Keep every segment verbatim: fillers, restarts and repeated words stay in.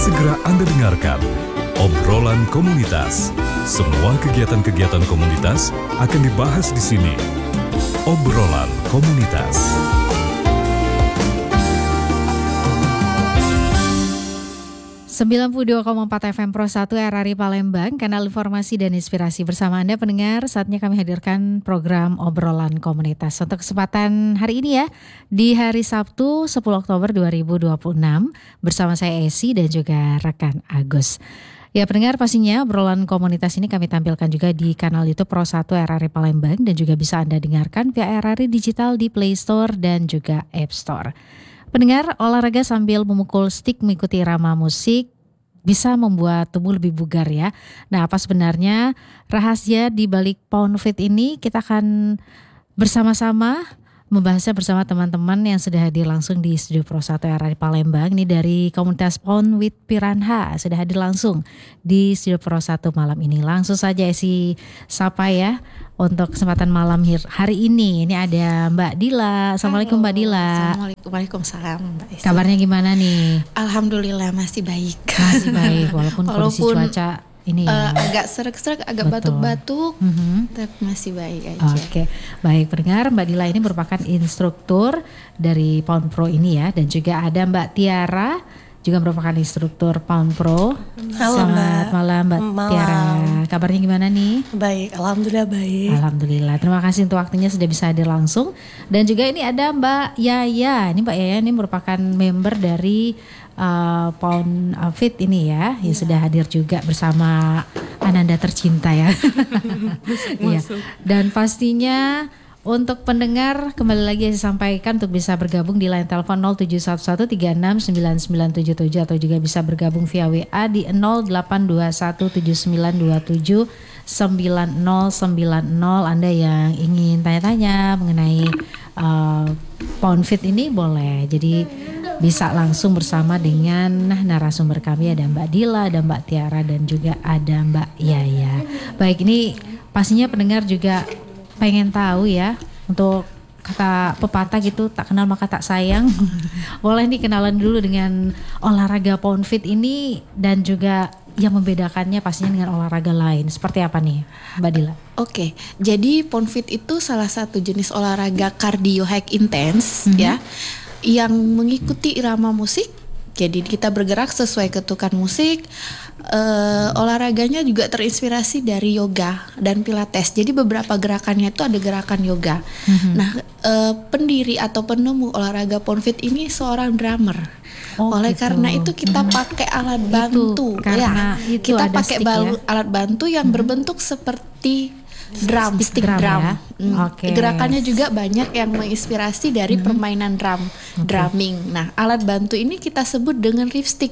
Segera Anda dengarkan obrolan komunitas. Semua kegiatan-kegiatan komunitas akan dibahas di sini. Obrolan komunitas. sembilan puluh dua koma empat F M Pro satu R R I Palembang, kanal informasi dan inspirasi. Bersama Anda pendengar, saatnya kami hadirkan program obrolan komunitas. Untuk kesempatan hari ini ya, di hari Sabtu sepuluh Oktober dua ribu dua puluh enam, bersama saya Esi dan juga rekan Agus. Ya pendengar, pastinya obrolan komunitas ini kami tampilkan juga di kanal YouTube Pro satu R R I Palembang, dan juga bisa Anda dengarkan via R R I Digital di Play Store dan juga App Store. Pendengar, olahraga sambil memukul stick mengikuti irama musik bisa membuat tubuh lebih bugar ya. Nah, apa sebenarnya rahasia di balik Pound Fit ini? Kita akan bersama-sama membahasnya bersama teman-teman yang sudah hadir langsung di Studio Pro satu R R I Palembang. Ini dari komunitas Pound with Piranha sudah hadir langsung di Studio Pro satu malam ini. Langsung saja isi sapa ya untuk kesempatan malam hari ini. Ini ada Mbak Dila. Assalamualaikum. Halo, Mbak Dila. Assalamualaikum. Waalaikumsalam Mbak Esi. Kabarnya gimana nih? Alhamdulillah masih baik. Masih baik walaupun, walaupun kondisi cuaca ini ya. Uh, agak serak-serak, agak Betul. batuk-batuk, mm-hmm. tapi masih baik aja. Oke, okay. Baik pendengar, Mbak Dila ini merupakan instruktur dari Pound Pro ini ya, dan juga ada Mbak Tiara juga merupakan instruktur Pound Pro. Halo, Selamat Mbak. malam Mbak Malam. Tiara. Kabarnya gimana nih? Baik, alhamdulillah baik. Alhamdulillah. Terima kasih untuk waktunya sudah bisa hadir langsung. Dan juga ini ada Mbak Yaya. Ini Mbak Yaya ini merupakan member dari uh, Pound Fit ini ya, yang ya. Sudah hadir juga bersama Ananda tercinta ya. Iya. Dan pastinya untuk pendengar, kembali lagi saya sampaikan untuk bisa bergabung di line telepon nol tujuh satu satu tiga enam sembilan sembilan tujuh tujuh atau juga bisa bergabung via W A di nol delapan dua satu tujuh sembilan dua tujuh sembilan nol sembilan nol. Anda yang ingin tanya-tanya mengenai uh, Pound Fit ini boleh. Jadi bisa langsung bersama dengan narasumber kami, ada Mbak Dila, ada Mbak Tiara, dan juga ada Mbak Yaya. Baik, ini pastinya pendengar juga pengen tahu ya, untuk kata pepatah gitu, tak kenal maka tak sayang. Boleh nih kenalan dulu dengan olahraga Pound Fit ini dan juga yang membedakannya pastinya dengan olahraga lain. Seperti apa nih Mbak Dila? Oke, jadi Pound Fit itu salah satu jenis olahraga cardio high intense mm-hmm. ya, yang mengikuti irama musik. Jadi kita bergerak sesuai ketukan musik. Uh, olahraganya juga terinspirasi dari yoga dan pilates. Jadi beberapa gerakannya itu ada gerakan yoga. Mm-hmm. Nah, uh, pendiri atau penemu olahraga Pound Fit ini seorang drummer. Oh, Oleh gitu. Karena itu kita mm-hmm. pakai alat bantu. Itu, karena ya, itu kita ada pakai balu, ya? alat bantu yang mm-hmm. berbentuk seperti drum, stick, stick drum. drum. Ya? Hmm. Okay. Gerakannya juga banyak yang menginspirasi dari mm-hmm. permainan drum, okay. drumming. Nah, alat bantu ini kita sebut dengan ripstick.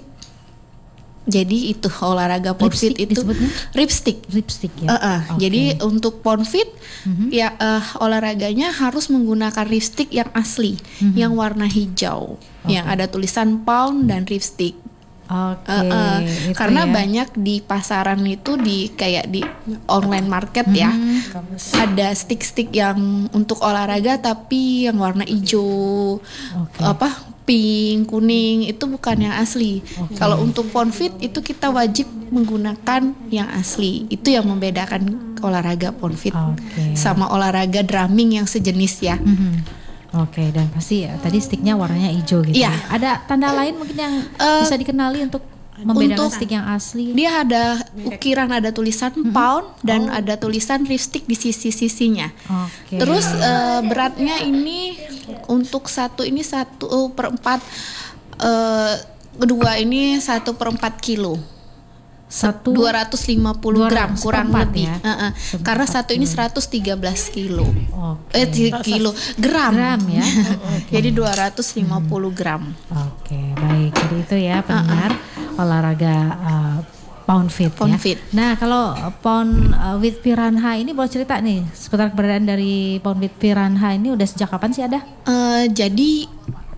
Jadi itu olahraga Pound Fit itu disebutnya? ripstick. Ripstick ya. Uh-uh. Okay. Jadi untuk Pound Fit mm-hmm. ya uh, olahraganya harus menggunakan ripstick yang asli, mm-hmm. yang warna hijau, okay. yang ada tulisan Pound dan ripstick. Oke. Okay, uh, uh, karena ya. Banyak di pasaran itu di kayak di online market mm-hmm. ya, ada stick-stick yang untuk olahraga tapi yang warna hijau, okay. apa pink, kuning, itu bukan yang asli. Okay. Kalau untuk Pound Fit itu kita wajib menggunakan yang asli. Itu yang membedakan olahraga Pound Fit okay. sama olahraga drumming yang sejenis ya. Mm-hmm. Oke, okay, dan pasti ya, tadi sticknya warnanya hijau gitu. Iya. Ada tanda lain mungkin yang uh, bisa dikenali untuk membedakan stick yang asli? Dia ada ukiran, ada tulisan mm-hmm. pound dan oh. ada tulisan ripstick di sisi-sisinya. Okay. Terus uh, beratnya ini untuk satu ini satu per empat, uh, kedua ini satu per empat kilo. Satu dua ratus lima puluh gram kurang lebih ya? uh-uh. Karena satu ini seratus tiga belas kilo okay. eh kilo gram, gram ya okay. Jadi dua ratus lima puluh gram. Oke okay, baik, jadi itu ya pendengar uh-uh. olahraga uh, Pound Fit Pound ya. Fit. Nah kalau Pound uh, with Piranha ini boleh cerita nih seputar keberadaan dari Pound with Piranha ini udah sejak kapan sih ada? Uh, jadi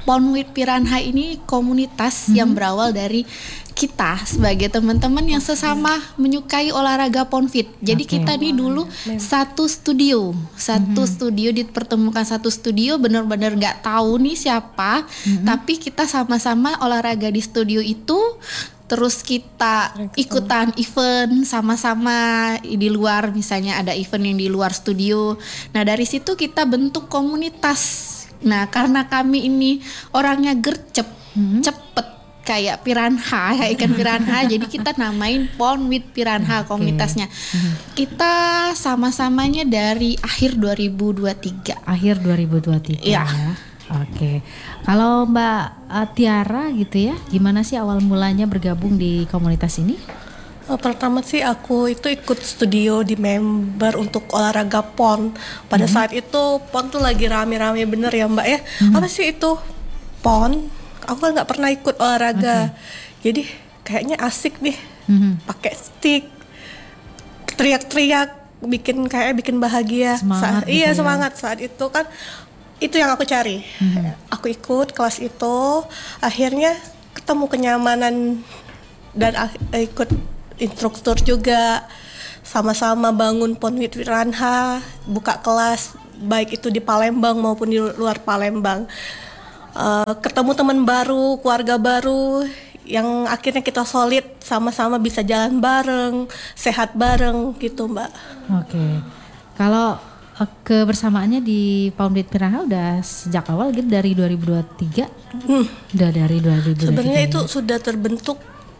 Ponwit Piranha ini komunitas mm-hmm. yang berawal dari kita sebagai teman-teman yang sesama menyukai olahraga Ponfit. Jadi okay. kita nih dulu satu studio, satu mm-hmm. studio dipertemukan satu studio, benar-benar nggak tahu nih siapa, mm-hmm. tapi kita sama-sama olahraga di studio itu. Terus kita ikutan event sama-sama di luar, misalnya ada event yang di luar studio. Nah dari situ kita bentuk komunitas. Nah karena kami ini orangnya gercep, hmm. cepet kayak piranha, kayak ikan piranha, jadi kita namain Ponwit Piranha komunitasnya. Okay. Kita sama-samanya dari akhir dua ribu dua puluh tiga. Akhir dua ribu dua puluh tiga ya. ya. Oke, kalau Mbak uh, Tiara gitu ya, gimana sih awal mulanya bergabung di komunitas ini? Uh, pertama sih aku itu ikut studio di member untuk olahraga pon. Pada mm-hmm. saat itu pon tuh lagi rame-rame bener ya Mbak ya. Mm-hmm. Apa sih itu pon? Aku kan nggak pernah ikut olahraga, okay. jadi kayaknya asik nih, mm-hmm. pakai stick, teriak-teriak, bikin kayak bikin bahagia. Semangat saat, gitu iya ya. semangat saat itu kan. Itu yang aku cari. Mm-hmm. Aku ikut kelas itu, akhirnya ketemu kenyamanan dan ak- ikut instruktur juga, sama-sama bangun Ponwit Piranha, buka kelas baik itu di Palembang maupun di luar Palembang. Uh, ketemu teman baru, keluarga baru yang akhirnya kita solid, sama-sama bisa jalan bareng, sehat bareng gitu Mbak. Oke, okay. Kalau kebersamaannya di Ponwit Piranha udah sejak awal gitu dari dua ribu dua puluh tiga? Hmm. Udah dari dua ribu dua puluh tiga. Sebenarnya ya? itu sudah terbentuk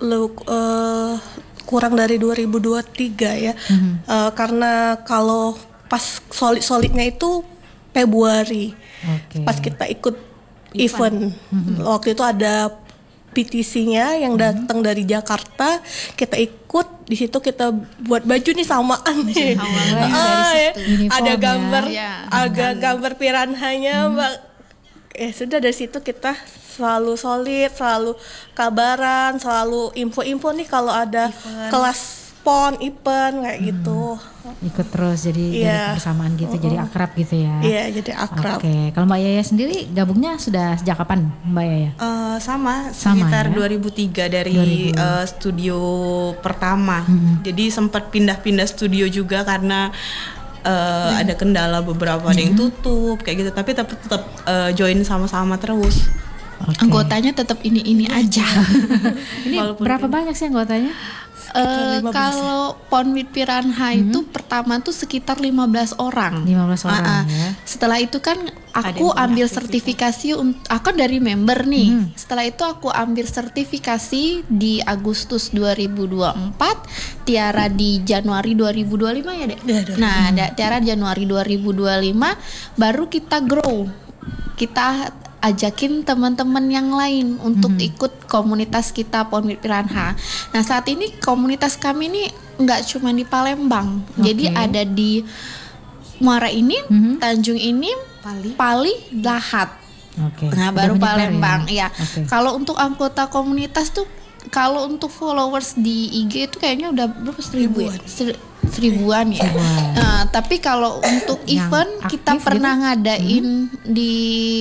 uh, kurang dari dua ribu dua puluh tiga ya. Mm-hmm. Uh, karena kalau pas solid-solidnya itu Februari. Okay. Pas kita ikut event. Mm-hmm. Waktu itu ada P T C-nya yang datang dari Jakarta, kita ikut di situ, kita buat baju nih samaan nih. Awalnya ah, dari ya. situ. Ada gambar, ya. ada gambar piranhanya, hmm. Mbak. Ya sudah dari situ kita selalu solid, selalu kabaran, selalu info-info nih kalau ada event. Kelas pon, event kayak hmm. gitu. Ikut terus jadi, yeah. jadi kebersamaan gitu, uh-uh. jadi akrab gitu ya. Iya, yeah, jadi akrab. Oke, okay. Kalau Mbak Yaya sendiri gabungnya sudah sejak kapan Mbak Yaya? Uh, sama, sama, sekitar ya? dua ribu tiga dari uh, studio pertama. Hmm. Jadi sempat pindah-pindah studio juga karena uh, hmm. ada kendala beberapa, hmm. ada yang tutup kayak gitu. Tapi tetap tetap uh, join sama-sama terus. Okay. Anggotanya tetap ini-ini aja. Ini berapa banyak sih anggotanya? Uh, kalau Ponwit Piranha hmm. itu pertama tuh sekitar lima belas orang. lima belas orang uh-uh. ya. Setelah itu kan aku ambil sertifikasi untuk, aku dari member nih. Hmm. Setelah itu aku ambil sertifikasi di Agustus dua ribu dua puluh empat, Tiara di Januari dua ribu dua puluh lima ya, Dek? Ya, nah, hmm. Tiara Januari dua ribu dua puluh lima baru kita grow. Kita ajakin teman-teman yang lain untuk mm-hmm. ikut komunitas kita Ponwit Piranha. Nah saat ini komunitas kami ini nggak cuma di Palembang, okay. jadi ada di Muara ini, mm-hmm. Tanjung ini, Pali, Pali Lahat. Okay. Nah baru Palembang ya. ya. Okay. Kalau untuk anggota komunitas tuh, kalau untuk followers di I G itu kayaknya udah berapa seribu ya? Ser- seribuan ya. Seribuan. Nah, tapi kalau untuk yang event kita pernah gitu? ngadain hmm. di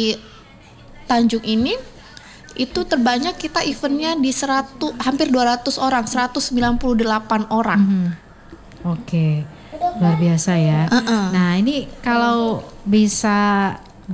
Tanjung ini itu terbanyak kita eventnya di seratus, hampir dua ratus orang, seratus sembilan puluh delapan orang. Hmm. Oke, luar biasa ya. Uh-uh. Nah ini kalau bisa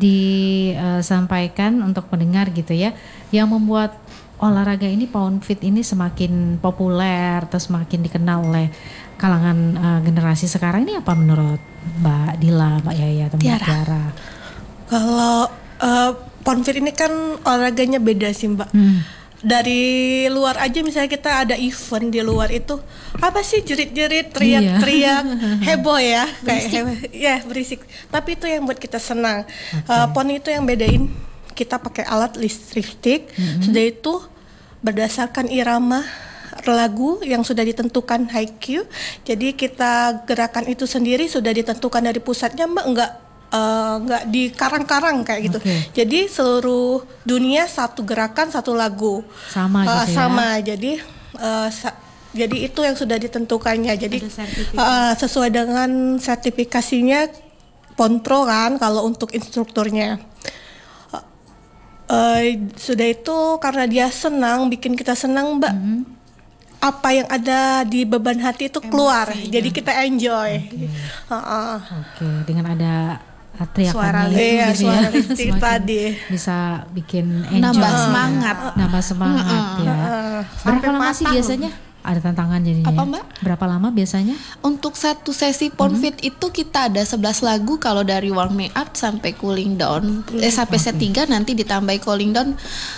disampaikan uh, untuk pendengar gitu ya, yang membuat olahraga ini Ponfit ini semakin populer atau semakin dikenal oleh kalangan uh, generasi sekarang ini apa menurut Mbak Dila, Mbak Yaya, atau Mbak Tiara? Kalau uh, Ponfit ini kan olahraganya beda sih Mbak. Hmm. Dari luar aja misalnya kita ada event di luar itu apa sih jerit-jerit, teriak-teriak, iya. heboh ya, kayak heboh, ya berisik. Tapi itu yang buat kita senang. Okay. Uh, pon itu yang bedain kita pakai alat listrik, mm-hmm. sudah itu berdasarkan irama lagu yang sudah ditentukan high Q. Jadi kita gerakan itu sendiri sudah ditentukan dari pusatnya Mbak, enggak nggak uh, di karang-karang kayak gitu. Okay. Jadi seluruh dunia satu gerakan satu lagu sama uh, gitu sama. Ya? Jadi uh, sa- jadi itu yang sudah ditentukannya. Jadi uh, sesuai dengan sertifikasinya Ponpro kan kalau untuk instrukturnya. Uh, Eh, sudah itu karena dia senang, bikin kita senang Mbak. Hmm. Apa yang ada di beban hati itu keluar, Emosinya. jadi kita enjoy. Oke. Heeh. Oke, dengan ada uh, teriakannya Suara itu Iya, gitu suara ya. listrik Semakin tadi. bisa bikin enjoy. Nambah ya. semangat. Nambah semangat ya. Berapa Sampai lama sih patah biasanya? Ada tantangan jadinya. Apa, ya? Mbak? Berapa lama biasanya? Untuk satu sesi Ponfit itu kita ada sebelas lagu kalau dari warming up sampai cooling down. Eh sampai set tiga nanti ditambah cooling down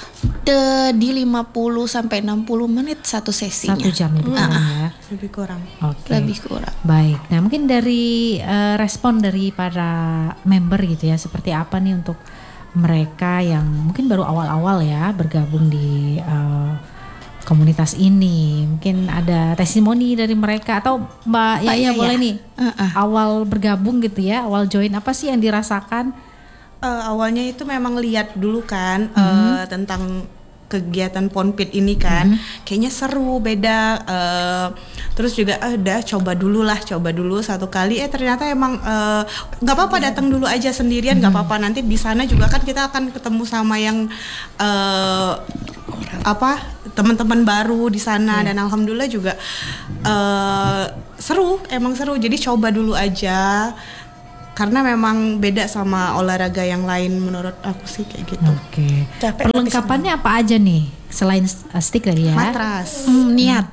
de, di lima puluh sampai enam puluh menit satu sesinya. Satu jam lebih kurang ya. Lebih kurang. Oke. Lebih kurang. Baik. Nah, mungkin dari eh, respon dari para member gitu ya, seperti apa nih untuk mereka yang mungkin baru awal-awal ya bergabung di eh, komunitas ini. Mungkin ada testimoni dari mereka atau Mbak Mbak Yaya Yaya. boleh nih Uh-uh. awal bergabung gitu ya, awal join apa sih yang dirasakan? Eh, awalnya itu memang lihat dulu kan eh, tentang kegiatan Ponpit ini kan, kayaknya seru, beda. eh, terus juga eh, udah coba dulu lah, coba dulu satu kali. Eh ternyata emang eh, nggak apa-apa datang dulu aja sendirian, nggak apa-apa. Nanti di sana juga kan kita akan ketemu sama yang eh, apa teman-teman baru di sana dan alhamdulillah juga eh, seru, emang seru. Jadi coba dulu aja. Karena memang beda sama olahraga yang lain menurut aku sih kayak gitu. Oke. Capek Perlengkapannya apa aja nih selain uh, stick tadi ya? Matras. Hmm, niat.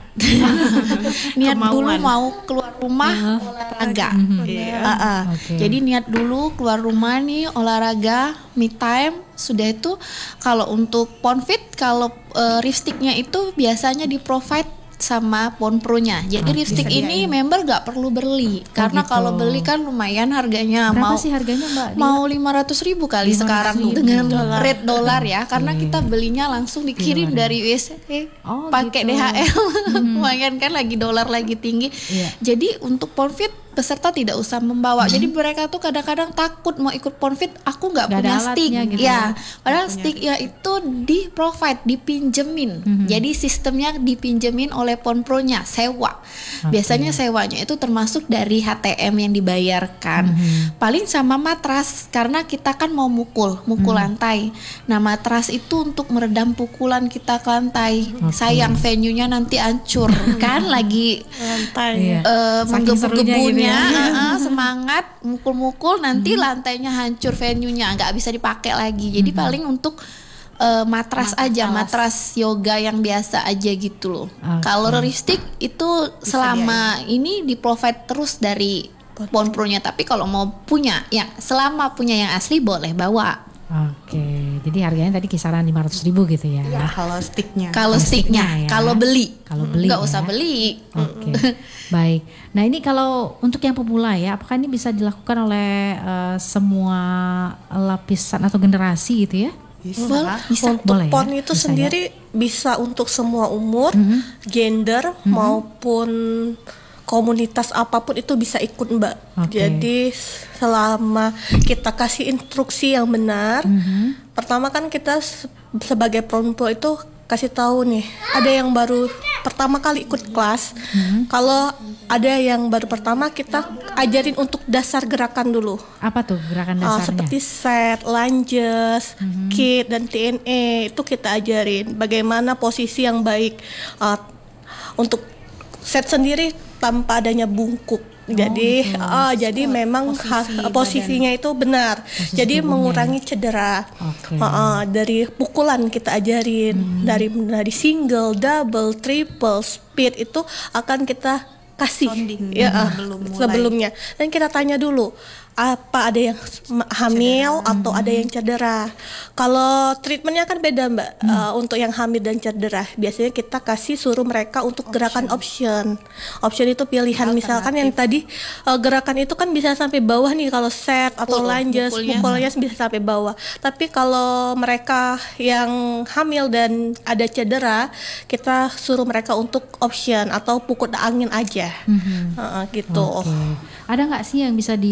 Niat dulu Kemauan. mau keluar rumah olahraga. Iya. Uh-uh. Oke. Jadi niat dulu keluar rumah nih olahraga, me time. Sudah itu kalau untuk Ponfit kalau uh, lipsticknya itu biasanya di provide sama Ponpro-nya. Jadi Oke. lipstick ini member gak perlu beli karena gitu. kalau beli kan lumayan harganya. Berapa mau sih harganya Mbak? mau lima ratus ribu kali lima ratus sekarang ribu. dengan Dolar. rate dolar ya karena Oke. kita belinya langsung dikirim Dolar ya. dari U S A Oh, pakai gitu. D H L. Lumayan kan lagi dolar lagi tinggi. Iya. Jadi untuk Ponfit peserta tidak usah membawa. Jadi mereka tuh kadang-kadang takut mau ikut Ponfit, aku nggak Nggak ada punya alatnya stick. gitu ya, ya. padahal stick ya itu di provide, dipinjemin. Jadi sistemnya dipinjemin oleh Ponpro-nya, sewa. Biasanya sewanya itu termasuk dari H T M yang dibayarkan. Paling sama matras karena kita kan mau mukul, mukul lantai. Nah, matras itu untuk meredam pukulan kita ke lantai. Sayang venue-nya nanti hancur kan lagi Lantai. Iya. eh, Saking serunya menggebu-gebunya, gitu ya. eh, eh, semangat, mukul-mukul nanti lantainya hancur, venue-nya nggak bisa dipakai lagi. Jadi paling untuk eh, matras, aja, matras yoga yang biasa aja gitu loh. Oke. Kalau lipstick itu selama ini di provide terus dari Ponpro-nya, tapi kalau mau punya, ya selama punya yang asli boleh bawa. Oke, jadi harganya tadi kisaran lima ratus ribu gitu ya. Kalau sticknya. Kalau sticknya sticknya, ya. kalau beli, Kalau beli nggak ya. usah beli. Oke, baik. Nah ini kalau untuk yang pemula ya, apakah ini bisa dilakukan oleh eh, semua lapisan atau generasi gitu ya? Bisa. Boleh, bisa. Untuk Boleh ya? pon itu Bisa sendiri bisa untuk semua umur, gender maupun komunitas apapun itu bisa ikut Mbak. Oke. Jadi selama kita kasih instruksi yang benar, pertama kan kita se- sebagai perempuan itu kasih tahu nih, ada yang baru pertama kali ikut kelas. Kalau ada yang baru pertama, kita ajarin untuk dasar gerakan dulu. Apa tuh gerakan Uh, dasarnya? seperti set, lunges, kick dan T N E itu kita ajarin bagaimana posisi yang baik. Uh, untuk set sendiri tanpa adanya bungkuk. Jadi uh, jadi memang posisi ha- posisinya itu benar. jadi tubuhnya mengurangi cedera. Oke. Uh, uh, dari pukulan kita ajarin dari dari single, double, triple, speed itu akan kita kasih Sounding ya uh, sebelum mulai. sebelumnya. Dan kita tanya dulu apa ada yang ma- hamil atau ada yang cedera. Kalau treatmentnya kan beda Mbak. Uh, untuk yang hamil dan cedera biasanya kita kasih suruh mereka untuk gerakan option. Option itu pilihan misalkan yang tadi uh, gerakan itu kan bisa sampai bawah nih kalau set atau Pull, lunges, mukulnya. pukulnya bisa sampai bawah. Tapi kalau mereka yang hamil dan ada cedera, kita suruh mereka untuk option atau pukul angin aja. Uh, gitu. Oke. Ada nggak sih yang bisa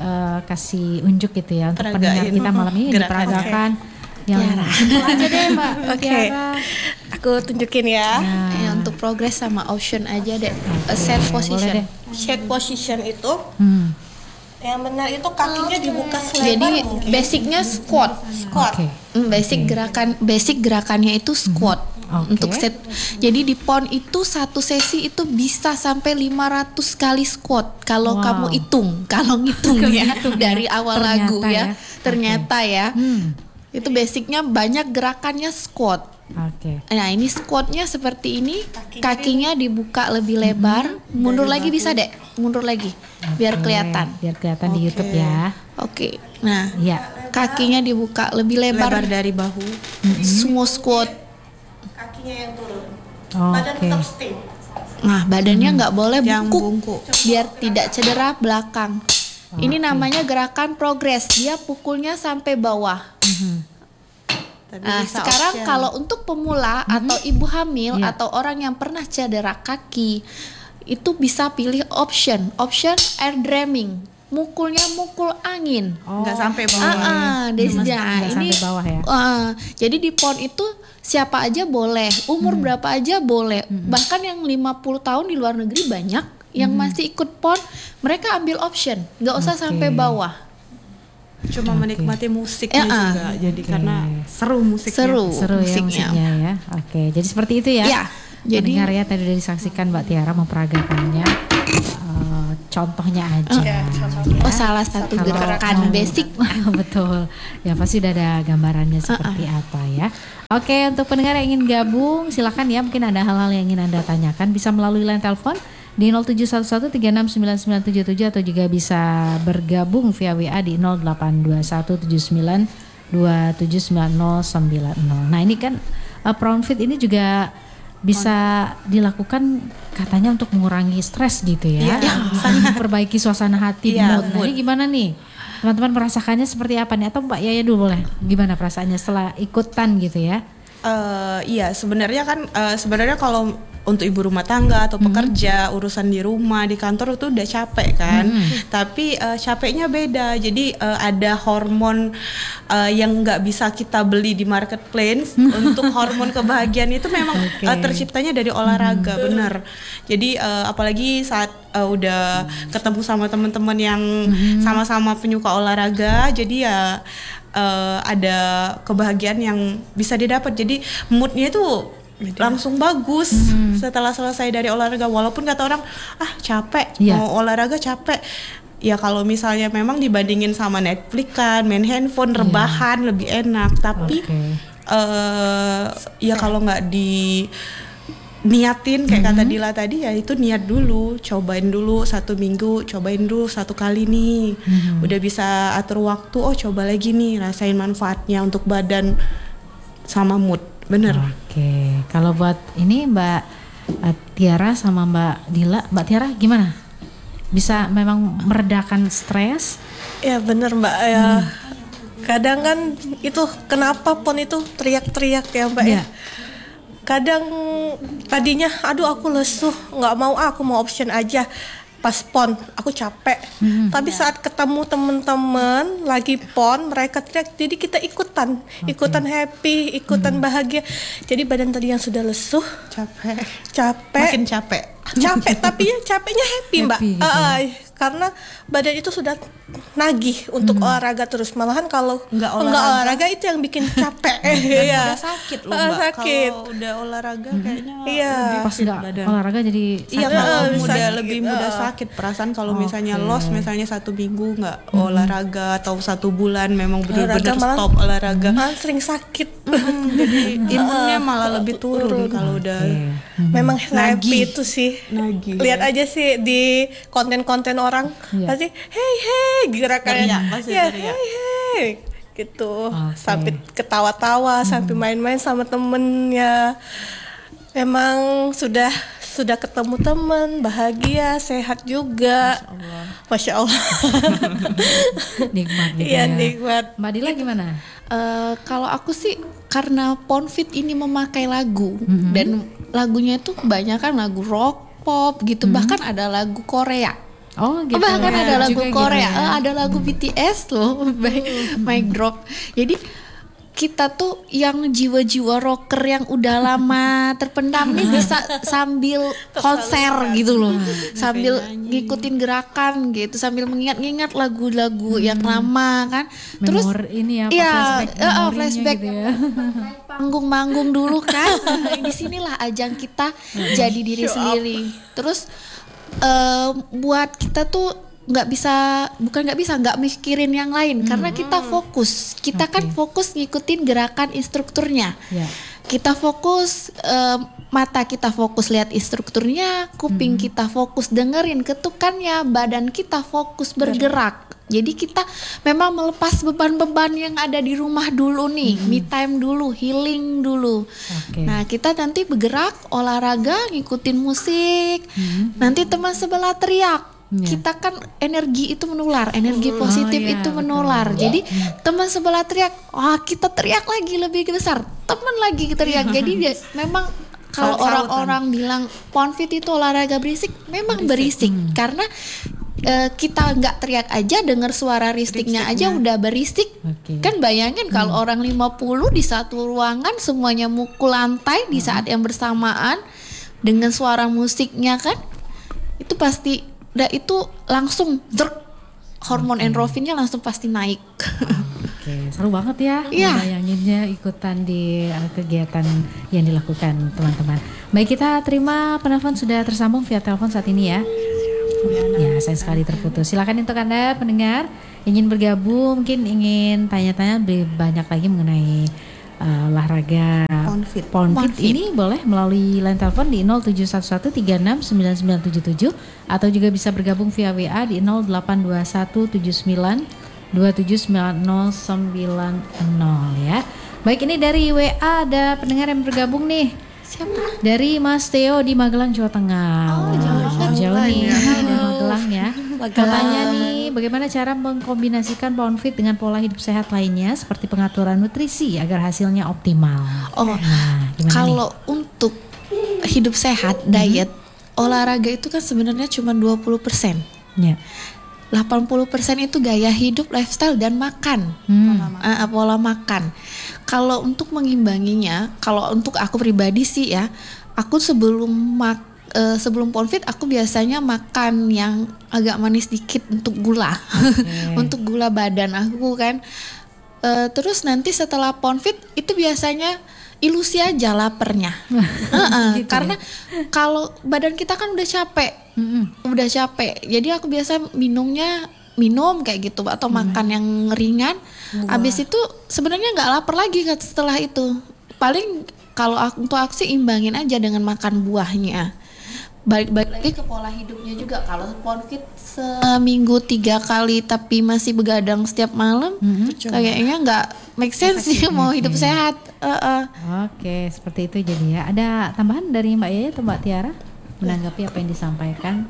dikasih unjuk gitu ya untuk Peragain. pendengar kita malam ini Gerakan. diperagakan yang simpel aja deh Mbak. Oke. Tiara. Aku tunjukin ya. Ya, untuk progress sama option aja deh. A set Boleh position. deh. Shade position itu Hmm. Yang benar itu kakinya dibuka selebar Jadi mungkin. basicnya squat. Squat. Oke. Hmm, Basic gerakan basic gerakannya itu squat. Oke. Untuk set. Jadi di pon itu satu sesi itu bisa sampai lima ratus kali squat kalau Wow. kamu hitung, kalau ngitung ya dari awal Ternyata lagu ya. ya. Ternyata ya. Hmm. Itu basicnya banyak gerakannya squat. Oke. Nah ini squatnya seperti ini, kakinya dibuka lebih lebar, mundur lagi bisa dek, mundur lagi, biar Oke, kelihatan. Biar kelihatan di YouTube ya. Oke, nah Iya. kakinya dibuka lebih lebar, Lebar dari bahu. semua squat. Kakinya yang turun. Badan Oke. tetap stay. Nah badannya nggak boleh Yang bungkuk, bungkuk. biar tidak cedera belakang. Ini namanya gerakan progres, dia pukulnya sampai bawah. Tapi Nah, bisa sekarang option. kalau untuk pemula atau ibu hamil Iya. atau orang yang pernah cedera kaki, itu bisa pilih option, option air drumming, mukulnya mukul angin. nggak sampai Ah, bawah. ah, Desda. Nggak ini sampai bawah ya? ah, jadi di pon itu siapa aja boleh, umur berapa aja boleh. Bahkan yang lima puluh tahun di luar negeri banyak yang masih ikut pon, mereka ambil option, nggak usah Oke. sampai bawah. Cuma Oke. menikmati musiknya Ya, ah. juga. Jadi karena seru musiknya. Seru, Seru ya musiknya. musiknya ya. Oke, jadi seperti itu ya. Ya, jadi- Pendengar ya, tadi udah disaksikan Mbak Tiara memperagakannya. Eh, contohnya aja. Ya, contohnya. Oh salah satu Kalau gerakan mau- basic. Betul. Ya pasti udah ada gambarannya seperti apa ya. Oke, untuk pendengar yang ingin gabung silakan ya, mungkin ada hal-hal yang ingin Anda tanyakan bisa melalui line telepon di nol tujuh satu satu tiga enam sembilan sembilan tujuh tujuh atau juga bisa bergabung via W A di nol delapan dua satu tujuh sembilan dua tujuh sembilan nol sembilan nol. Nah, ini kan uh, Prounfit ini juga bisa dilakukan katanya untuk mengurangi stres gitu ya. Iya, Memperbaiki suasana hati, Iya, mood. Nah, ini gimana nih? Teman-teman merasakannya seperti apa nih? Atau Mbak Yaya dulu boleh? Gimana perasaannya setelah ikutan gitu ya? Eh, iya sebenarnya kan eh, sebenarnya kalau untuk ibu rumah tangga atau pekerja urusan di rumah di kantor itu udah capek kan, tapi eh, capeknya beda. Jadi eh, ada hormon eh, yang nggak bisa kita beli di marketplace. Untuk hormon kebahagiaan itu memang Oke. eh, terciptanya dari olahraga, bener. Jadi eh, apalagi saat eh, udah ketemu sama teman-teman yang sama-sama penyuka olahraga, jadi ya eh, ada kebahagiaan yang bisa didapat. Jadi moodnya itu langsung bagus setelah selesai dari olahraga. Walaupun kata orang ah capek, Iya. mau olahraga capek. Ya kalau misalnya memang dibandingin sama Netflix kan, main handphone, rebahan lebih enak. Tapi Oke. eh ya kalau nggak di niatin kayak kata Dila tadi, ya itu niat dulu, cobain dulu satu minggu, cobain dulu satu kali nih, udah bisa atur waktu, oh coba lagi nih, rasain manfaatnya untuk badan sama mood, bener. Oke, kalau buat ini Mbak eh, Tiara sama Mbak Dila, Mbak Tiara gimana? Bisa memang meredakan stres? Ya bener Mbak ya. Kadang kan itu kenapa pon itu teriak-teriak ya Mbak Iya. ya. Kadang tadinya aduh aku lesuh, nggak mau ah, aku mau option aja. Pas pon aku capek. Tapi saat ketemu teman-teman lagi pon mereka teriak, jadi kita ikutan, ikutan happy, ikutan bahagia. Jadi badan tadi yang sudah lesuh, Capek, capek, makin capek. capek tapi ya capeknya happy, Mbak. Happy gitu Ah, ah, karena badan itu sudah nagih untuk olahraga terus. Malahan kalau Nggak nggak olahraga. olahraga itu yang bikin capek. Dan Iya. udah sakit loh Ah, Mbak. sakit. Kalau udah olahraga kayaknya Iya. lebih Pas fit nggak badan. olahraga jadi Iya sakit. kalau Ah, mudah sakit. lebih mudah Ah. sakit. Perasaan kalau misalnya Oke. loss, misalnya satu minggu nggak olahraga atau satu bulan memang Olahraga benar-benar malah- stop olahraga, Malah sering sakit. Hmm, jadi imunnya malah lebih turun kalau udah Oke. Memang happy Nagih. itu sih. nagih. Lihat aja sih di konten-konten orang Iya. pasti hey hey gerakannya. Teriak, pasti Ya, teriak. hey hey gitu. Oke. Sampai ketawa-tawa, sampai main-main sama temennya. Emang sudah sudah ketemu temen, bahagia, sehat juga. Masya Allah. Nikmat gitu Iya, ya. nikmat. Mbak Dila gimana? Eh, kalau aku sih karena Ponfit ini memakai lagu dan lagunya itu kebanyakan lagu rock, pop gitu, bahkan ada lagu Korea. Oh gitu. Oh, bahkan ya. ada lagu Juga gitu Korea, ya. Eh, ada lagu B T S loh, Mic Drop. Jadi kita tuh yang jiwa-jiwa rocker yang udah lama terpendam nih bisa sambil konser gitu loh, sambil ngikutin gerakan gitu, sambil mengingat-ingat lagu-lagu hmm. yang lama kan. Terus Memor, ini ya, ya flashback, uh, flashback gitu ya. panggung-manggung dulu kan. Di sinilah ajang kita jadi diri sendiri. Terus uh, buat kita tuh nggak bisa, bukan nggak bisa, nggak mikirin yang lain hmm. karena kita fokus, kita okay. kan fokus ngikutin gerakan instrukturnya. Yeah. Kita fokus, uh, mata kita fokus lihat instrukturnya, kuping hmm. kita fokus dengerin ketukannya, badan kita fokus bergerak. Jadi kita memang melepas beban-beban yang ada di rumah dulu nih, hmm. me time dulu, healing dulu. Okay. Nah kita nanti bergerak, olahraga, ngikutin musik, hmm. nanti teman sebelah teriak. Yeah. Kita kan energi itu menular, energi positif oh, yeah, itu menular. Betul. Jadi yeah. teman sebelah teriak, wah oh, kita teriak lagi lebih besar. Teman lagi teriak. Jadi dia, memang kalau orang-orang bilang Ponfit itu olahraga berisik, memang berisik, berisik. Hmm. Karena uh, kita nggak teriak aja, dengar suara ristiknya aja udah berisik. Okay. Kan bayangin hmm. kalau orang lima puluh di satu ruangan semuanya mukul lantai di saat yang bersamaan dengan suara musiknya kan, itu pasti. Udah itu langsung drk, hormon okay. endorfinnya langsung pasti naik. Oke, okay. Seru banget ya. Iya. Bayanginnya ikutan di uh, kegiatan yang dilakukan teman-teman. Baik, kita terima penelpon sudah tersambung via telepon saat ini ya. Ya, sayang sekali terputus. Silakan untuk Anda pendengar ingin bergabung, mungkin ingin tanya-tanya lebih banyak lagi mengenai Uh, olahraga Ponfit. Ponfit ini boleh melalui line telepon di nol tujuh satu satu tiga enam sembilan sembilan tujuh tujuh atau juga bisa bergabung via W A di nol delapan dua satu tujuh sembilan dua tujuh sembilan nol sembilan nol ya. Baik, ini dari W A ada pendengar yang bergabung nih. Siapa? Dari Mas Theo di Magelang, Jawa Tengah. Oh, jauh, oh, jauh nih ya. dari Magelang ya. Katanya nih, bagaimana cara mengkombinasikan Ponfit dengan pola hidup sehat lainnya seperti pengaturan nutrisi agar hasilnya optimal. Oh, nah, kalau nih? Untuk hidup sehat, diet, mm-hmm. olahraga itu kan sebenarnya cuma dua puluh persen. Ya. delapan puluh persen itu gaya hidup, lifestyle, dan makan. Hmm. Pola, uh, pola makan. Kalau untuk mengimbanginya, kalau untuk aku pribadi sih ya, aku sebelum mak uh, sebelum Ponfit aku biasanya makan yang agak manis dikit untuk gula, okay. untuk gula badan aku kan. Uh, terus nanti setelah Ponfit itu biasanya ilusi aja lapernya. uh-uh, gitu karena ya? Kalau badan kita kan udah capek, mm-hmm. udah capek. Jadi aku biasa minumnya minum kayak gitu atau mm. makan yang ringan. Wah. Abis itu sebenarnya nggak lapar lagi setelah itu. Paling kalau aku, untuk aku sih imbangin aja dengan makan buahnya. Balik-balik lagi ke pola hidupnya juga. Kalau Ponfit seminggu tiga kali tapi masih begadang setiap malam, mm-hmm. kayaknya nggak make sense sih mau hidup sehat. Uh-uh. Oke, seperti itu jadi ya. Ada tambahan dari Mbak Yaya atau Mbak Tiara menanggapi apa yang disampaikan?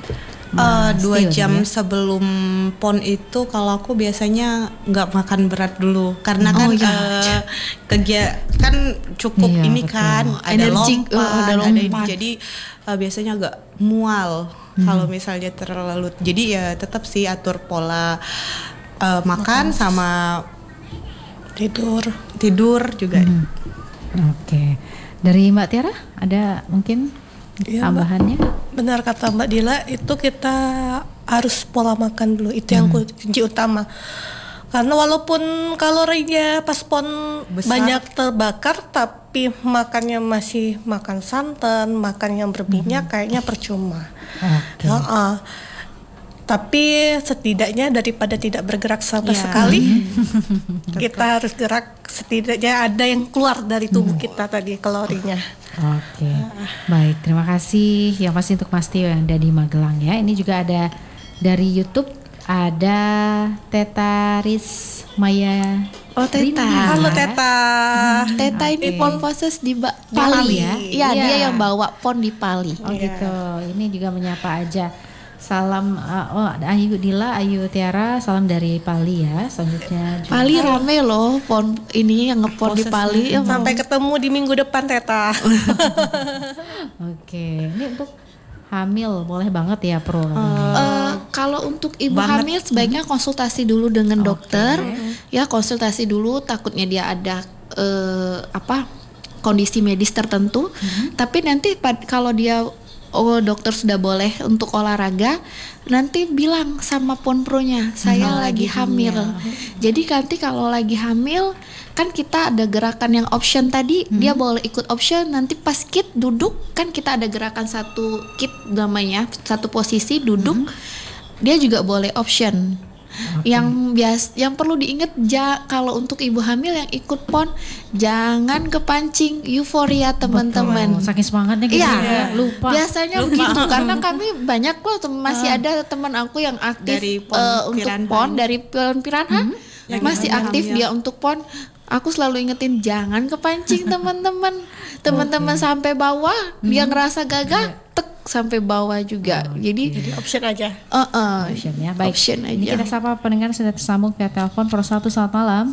Uh, dua jam ya? Sebelum pon itu kalau aku biasanya nggak makan berat dulu karena kan oh, iya. uh, kegiatan kan cukup iya, ini betul. Kan ada energi, lompat, uh, ada lompat. Ada ini jadi uh, biasanya agak mual hmm. kalau misalnya terlalu. Jadi ya tetap sih atur pola uh, makan, makan sama tidur tidur juga. Hmm. Oke, okay. Dari Mbak Tiara ada mungkin ya, tambahannya? Mbak, benar kata Mbak Dila, itu kita harus pola makan dulu, itu yang hmm. kunci utama. Karena walaupun kalorinya pas pon besar, banyak terbakar, tapi makannya masih makan santan, makan yang berminyak, hmm. kayaknya percuma. Okay. Ya, uh, tapi setidaknya daripada tidak bergerak sama yeah. sekali, kita harus gerak, setidaknya ada yang keluar dari tubuh hmm. kita tadi kalorinya. Oke, okay. Baik, terima kasih yang pasti untuk Mas Tio yang ada di Magelang ya. Ini juga ada dari YouTube, ada Tetaris Maya. Oh Teta, halo Teta. Hmm, Teta okay. ini pon poses di ba- Pali ya? Iya, ya. Dia yang bawa pon di Pali. Oh yeah. Gitu, ini juga menyapa aja. Salam, uh, oh Ayu Dila, Ayu Tiara, salam dari Pali ya. Selanjutnya juga. Pali rame loh, pon ini yang ngepon di Pali. Ya, sampai ketemu di minggu depan Teta. Oke, ini untuk hamil boleh banget ya Pro? Uh, kalau untuk ibu Banget. hamil sebaiknya konsultasi dulu dengan dokter, ya konsultasi dulu, takutnya dia ada eh, apa kondisi medis tertentu. Tapi nanti pad- kalau dia oh dokter sudah boleh untuk olahraga, nanti bilang sama ponpronya saya Oh, lagi gitu hamil. ya. Jadi nanti kalau lagi hamil kan kita ada gerakan yang option tadi, dia boleh ikut option. Nanti pas kit duduk kan kita ada gerakan satu kit namanya, satu posisi duduk, dia juga boleh option. Yang bias, yang perlu diingat ja, kalau untuk ibu hamil yang ikut pon jangan kepancing euforia teman-teman. Betul. Saking semangatnya gitu Iya, ya, lupa. biasanya begitu karena kami banyak loh tem- masih ada teman aku yang aktif Dari PON eh, untuk Piranha pon ini. dari PON Piranha Yang masih hamil. aktif dia untuk pon. Aku selalu ingetin jangan kepancing teman-teman. Teman-teman sampai bawah dia ngerasa gagah, tek sampai bawah juga. Jadi Jadi option aja. eh, eh, Option ya, baik. option Ini aja. kita sapa pendengar sudah tersambung via telepon. Pro satu, selamat malam.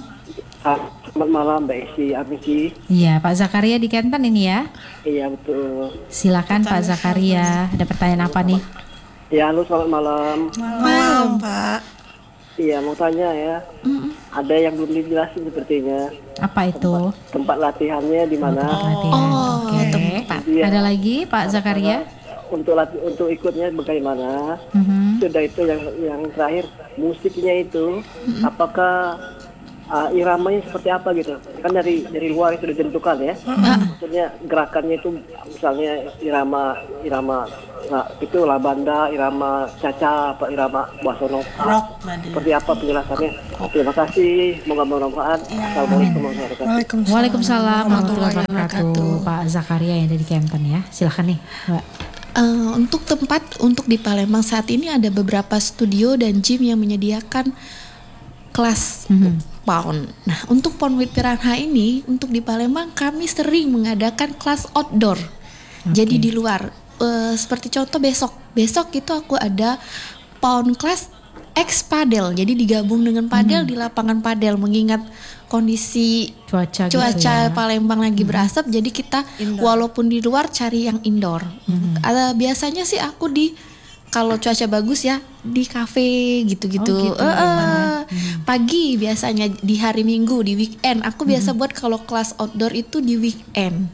Selamat malam Mbak Esi, Amisi. Iya, Pak Zakaria di Kenten ini ya. Iya betul. Silakan Pak Zakaria, ada pertanyaan apa nih? Ya halo selamat malam. Malam, Pak. Iya mau tanya ya. Ada yang belum dijelasin sepertinya. Apa itu? Tempat latihannya di mana? Latihan. Oh, Oke. tempat. Iya. Ada lagi Pak Zakaria? Untuk lati- untuk ikutnya bagaimana? Mhm. Sudah itu yang yang terakhir musiknya itu apakah uh, iramanya seperti apa gitu? Kan dari dari luar itu sudah ditentukan ya. Maksudnya gerakannya itu misalnya irama irama nah, itu labanda, irama caca, apa irama basono. Rock tadi. Seperti apa penjelasannya? Terima kasih, semoga bermanfaat. Assalamualaikum warahmatullahi wabarakatuh. Waalaikumsalam. Waalaikumsalam warahmatullahi wabarakatuh. Pak Zakaria yang ada di Kempen ya. Silakan nih, Mbak. Eh, untuk tempat untuk di Palembang saat ini ada beberapa studio dan gym yang menyediakan kelas PON. Nah, untuk PON with Piranha ini untuk di Palembang kami sering mengadakan kelas outdoor. Jadi di luar. Eh, seperti contoh besok. Besok itu aku ada PON class X padel. Jadi digabung dengan padel di lapangan padel mengingat kondisi Cuaca, gitu cuaca ya. Palembang lagi berasap, jadi kita walaupun di luar cari yang indoor. Ada biasanya sih aku di kalau cuaca bagus ya di kafe gitu-gitu. Oh, gitu, Eh, eh, gimana? pagi biasanya di hari Minggu di weekend. Aku biasa buat kalau kelas outdoor itu di weekend.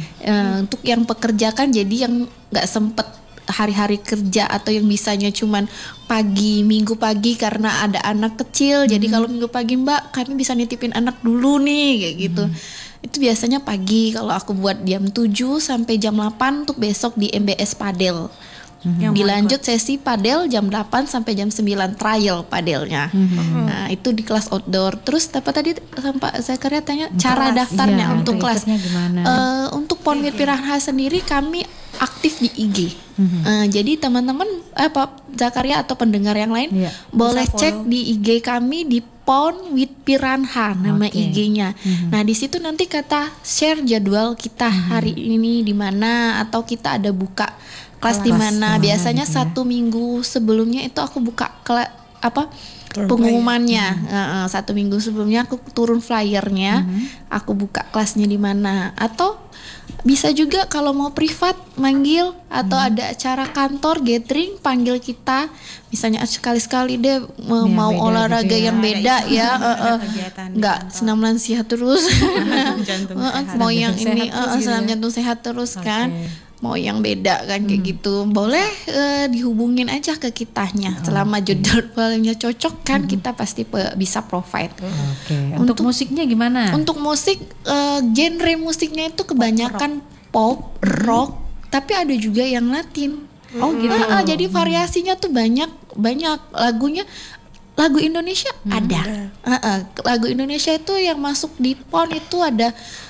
Eh, untuk yang pekerja kan jadi yang nggak sempet hari-hari kerja atau yang bisanya cuman pagi minggu pagi karena ada anak kecil, jadi kalau minggu pagi mbak kami bisa nitipin anak dulu nih kayak gitu. Itu biasanya pagi kalau aku buat jam tujuh sampai jam delapan untuk besok di M B S Padel. Dilanjut sesi padel jam delapan sampai jam sembilan trial padelnya. Nah, itu di kelas outdoor. Terus apa tadi Pak Zakaria tanya cara Kelas, daftarnya iya, untuk untuk kelas. ikutnya gimana? Eh, untuk PON with Piranha sendiri kami aktif di I G. Eh, jadi teman-teman eh, Pak Zakaria atau pendengar yang lain Iya. boleh cek di I G kami di PON with Piranha nama Oke. I G-nya. Nah, di situ nanti kata share jadwal kita hari ini di mana atau kita ada buka kelas di mana. Biasanya satu minggu sebelumnya itu aku buka kela- apa pengumumannya. Heeh, satu minggu sebelumnya aku turun flyernya, aku buka kelasnya di mana. Atau bisa juga kalau mau privat manggil atau ada acara kantor gathering panggil kita. Misalnya sekali-sekali deh mau, Yang mau beda olahraga gitu ya. yang beda ya, heeh. kegiatan di nggak kantor. senam lansia terus. Jantung Heeh, sehat. mau yang Jantung ini sehat terus heeh, gitu senam ya. jantung sehat terus kan. Oke. Mau yang beda kan kayak gitu. Boleh eh, dihubungin aja ke kitanya. Selama jadwalnya cocok kan kita pasti pe- bisa provide. Oke. Untuk, Untuk- musiknya gimana? Untuk musik eh, genre musiknya itu kebanyakan pop, rock, tapi ada juga yang Latin. Oh, gitu. Ah, ah, jadi variasinya tuh banyak banyak lagunya. Lagu Indonesia ada. Ah, ah, lagu Indonesia itu yang masuk di PON itu ada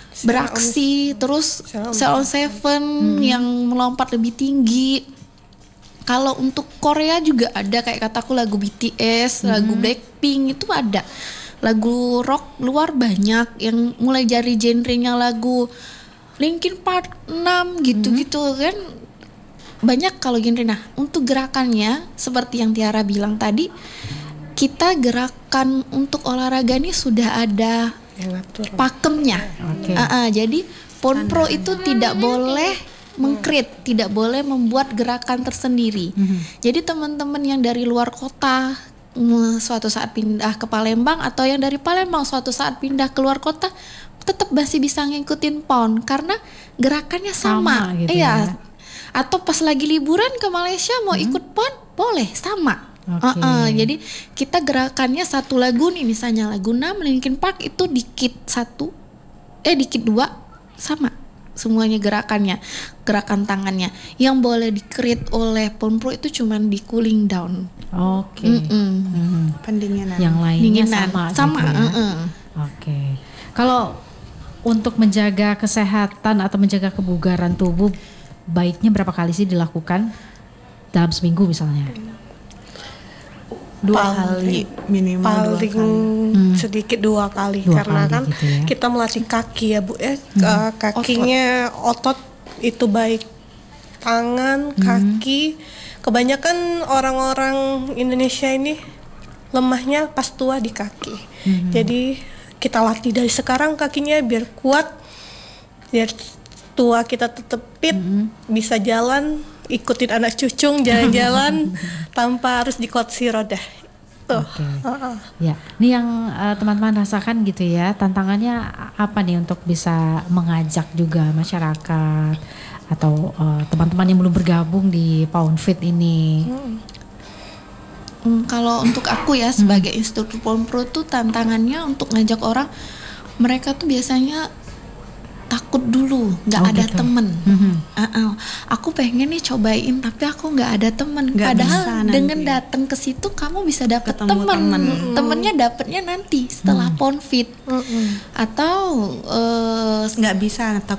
Beraksi, terus Cell on Seven yang melompat lebih tinggi. Kalau untuk Korea juga ada kayak kataku lagu B T S, lagu Blackpink itu ada. Lagu rock luar banyak yang mulai dari genrenya lagu Linkin Park enam gitu-gitu kan. Banyak kalau genre. Nah, untuk gerakannya seperti yang Tiara bilang tadi, kita gerakan untuk olahraga ini sudah ada pakemnya. Oke. Ah, ah, jadi PON Pro itu tidak boleh meng-create, tidak boleh membuat gerakan tersendiri. Jadi teman-teman yang dari luar kota mm, suatu saat pindah ke Palembang, atau yang dari Palembang suatu saat pindah ke luar kota, tetap masih bisa ngikutin P O N karena gerakannya sama, Sama gitu iya. ya. Atau pas lagi liburan ke Malaysia mau ikut P O N, boleh, sama. Oke. Uh-uh, jadi kita gerakannya satu lagu nih, misalnya lagu enam Linkin Park itu dikit satu, eh dikit dua, sama semuanya gerakannya, gerakan tangannya. Yang boleh di-create oleh P O N Pro itu cuman di cooling down. Oke. Mm-mm. Mhm. Pendinginan. Yang lainnya Dinginan. sama, Sama, gitu ya. uh-uh. Oke. Kalau untuk menjaga kesehatan atau menjaga kebugaran tubuh, baiknya berapa kali sih dilakukan dalam seminggu misalnya? Dua Paling- kali minimal paling dua kali. sedikit dua kali Dua karena kali kan gitu ya. kita melatih kaki ya Bu ya. Eh, kakinya otot itu baik, tangan, kaki. Kebanyakan orang-orang Indonesia ini lemahnya pas tua di kaki. Jadi kita latih dari sekarang kakinya biar kuat, biar tua kita tetap fit, bisa jalan, ikutin anak cucung jalan-jalan tanpa harus di kursi roda. Tuh. Oke. Uh-uh. Ya, ini yang eh, teman-teman rasakan gitu ya. Tantangannya apa nih untuk bisa mengajak juga masyarakat atau eh, teman-teman yang belum bergabung di P O N Fit ini? Hmm, kalau untuk aku ya sebagai instruktur P O N Pro tuh tantangannya untuk ngajak orang, mereka tuh biasanya takut dulu, nggak Oh, ada gitu. temen. Mhm. Uh-uh. Aku pengen nih cobain, tapi aku nggak ada temen. Nggak bisa Padahal nanti. dengan datang ke situ kamu bisa dapet Ketemu temen. temen. Temennya dapetnya nanti setelah P O N Fit. Atau eh, Nggak bisa, tak